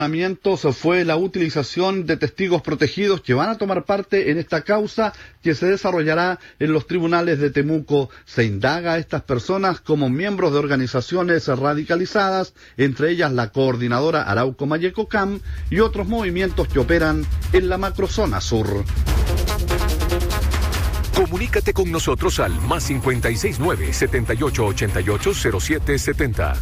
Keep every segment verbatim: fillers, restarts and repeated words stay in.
Fue la utilización de testigos protegidos que van a tomar parte en esta causa que se desarrollará en los tribunales de Temuco. Se indaga a estas personas como miembros de organizaciones radicalizadas, entre ellas la coordinadora Arauco Mayecocam y otros movimientos que operan en la macrozona sur. Comunícate con nosotros al más cincuenta y seis nueve, setenta y ocho ochenta y ocho, cero siete setenta.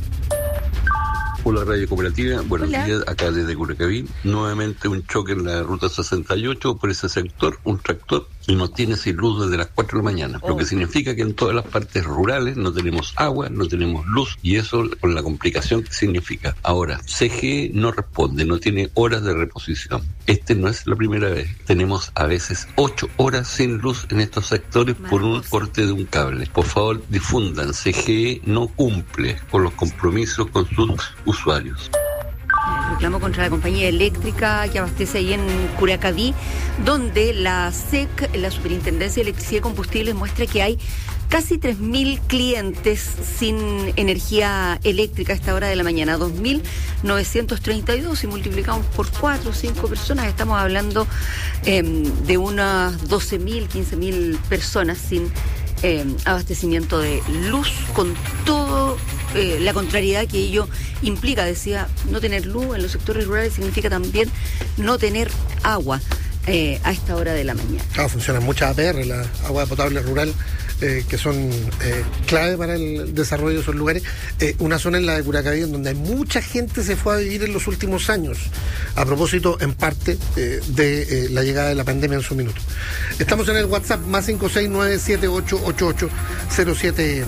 Hola Radio Cooperativa, buenos Hola. días, acá desde Curacaví. Nuevamente un choque en la ruta sesenta y ocho por ese sector, un tractor, y nos tiene sin luz desde las cuatro de la mañana, Oh. lo que significa que en todas las partes rurales no tenemos agua, no tenemos luz, y eso con la complicación que significa. Ahora, C G E no responde, no tiene horas de reposición. Este no es la primera vez. Tenemos a veces ocho horas sin luz en estos sectores por un corte de un cable. Por favor, difundan, C G E no cumple con los compromisos con sus usuarios. Reclamo contra la compañía eléctrica que abastece ahí en Curacaví, donde la S E C, la Superintendencia de Electricidad y Combustibles, muestra que hay casi tres mil clientes sin energía eléctrica a esta hora de la mañana, dos mil novecientos treinta y dos, y multiplicamos por cuatro o cinco personas, estamos hablando eh, de unas doce mil, quince mil personas sin eh, abastecimiento de luz, con todo eh, la contrariedad que ello implica. Decía, no tener luz en los sectores rurales significa también no tener agua eh, a esta hora de la mañana. Claro, funcionan muchas A P R, la agua potable rural, eh, que son eh, clave para el desarrollo de esos lugares. Eh, una zona en la de Curacaví, en donde mucha gente se fue a vivir en los últimos años, a propósito, en parte, eh, de eh, la llegada de la pandemia en su minuto. Estamos en el WhatsApp, más cinco seis nueve siete ocho ocho ocho cero siete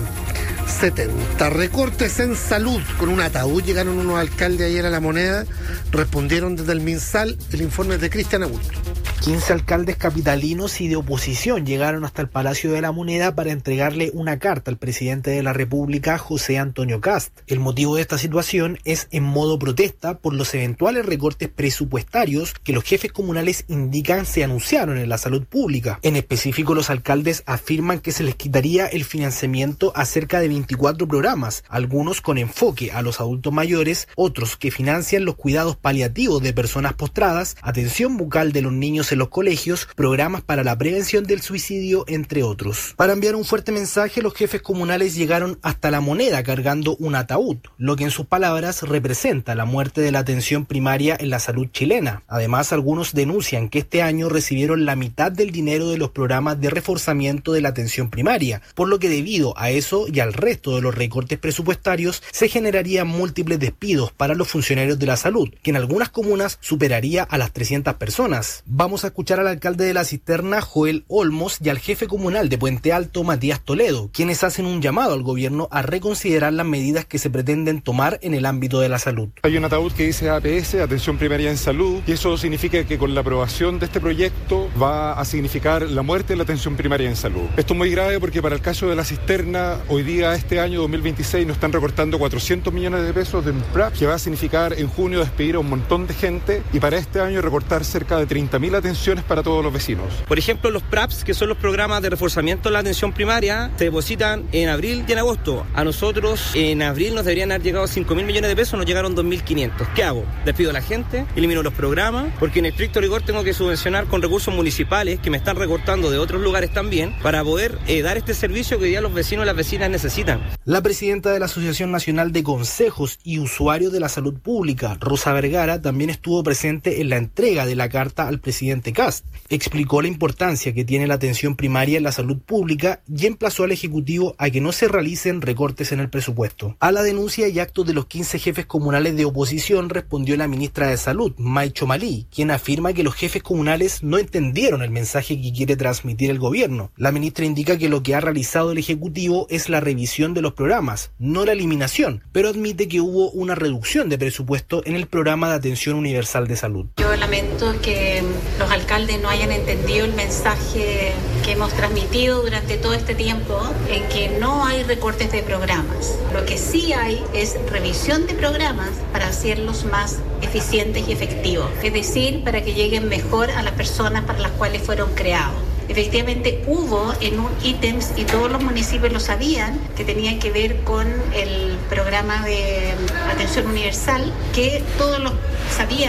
setenta. Recortes en salud. Con un ataúd llegaron unos alcaldes ayer a La Moneda, respondieron desde el MinSal. El informe es de Cristian Agulto. quince alcaldes capitalinos y de oposición llegaron hasta el Palacio de la Moneda para entregarle una carta al presidente de la República, José Antonio Kast. El motivo de esta situación es en modo protesta por los eventuales recortes presupuestarios que los jefes comunales indican se anunciaron en la salud pública. En específico, los alcaldes afirman que se les quitaría el financiamiento a cerca de veinticuatro programas, algunos con enfoque a los adultos mayores, otros que financian los cuidados paliativos de personas postradas, atención bucal de los niños en los colegios, programas para la prevención del suicidio, entre otros. Para enviar un fuerte mensaje, los jefes comunales llegaron hasta La Moneda cargando un ataúd, lo que en sus palabras representa la muerte de la atención primaria en la salud chilena. Además, algunos denuncian que este año recibieron la mitad del dinero de los programas de reforzamiento de la atención primaria, por lo que debido a eso y al resto de los recortes presupuestarios se generarían múltiples despidos para los funcionarios de la salud, que en algunas comunas superaría a las trescientas personas. Vamos a escuchar al alcalde de La Cisterna, Joel Olmos, y al jefe comunal de Puente Alto, Matías Toledo, quienes hacen un llamado al gobierno a reconsiderar las medidas que se pretenden tomar en el ámbito de la salud. Hay un ataúd que dice A P S, Atención Primaria en Salud, y eso significa que con la aprobación de este proyecto va a significar la muerte de la atención primaria en salud. Esto es muy grave porque para el caso de La Cisterna, hoy día, este año dos mil veintiséis, nos están recortando cuatrocientos millones de pesos de un P R A P, que va a significar en junio despedir a un montón de gente, y para este año recortar cerca de treinta mil atenciones para todos los vecinos. Por ejemplo, los P R A Ps, que son los programas de reforzamiento de la atención primaria, se depositan en abril y en agosto. A nosotros en abril nos deberían haber llegado cinco mil millones de pesos, nos llegaron dos mil quinientos. ¿Qué hago? Despido a la gente, elimino los programas, porque en estricto rigor tengo que subvencionar con recursos municipales que me están recortando de otros lugares también para poder eh, dar este servicio que hoy día los vecinos y las vecinas necesitan. La presidenta de la Asociación Nacional de Consejos y Usuarios de la Salud Pública, Rosa Vergara, también estuvo presente en la entrega de la carta al presidente Kast. Explicó la importancia que tiene la atención primaria en la salud pública y emplazó al Ejecutivo a que no se realicen recortes en el presupuesto. A la denuncia y actos de los quince jefes comunales de oposición respondió la ministra de Salud, May Chomalí, quien afirma que los jefes comunales no entendieron el mensaje que quiere transmitir el gobierno. La ministra indica que lo que ha realizado el Ejecutivo es la revisión de los programas, no la eliminación, pero admite que hubo una reducción de presupuesto en el programa de atención universal de salud. Yo lamento que los alcaldes no hayan entendido el mensaje que hemos transmitido durante todo este tiempo, en que no hay recortes de programas. Lo que sí hay es revisión de programas para hacerlos más eficientes y efectivos, es decir, para que lleguen mejor a las personas para las cuales fueron creados. Efectivamente hubo en un ítems, y todos los municipios lo sabían, que tenían que ver con el programa de atención universal, que todos los sabían.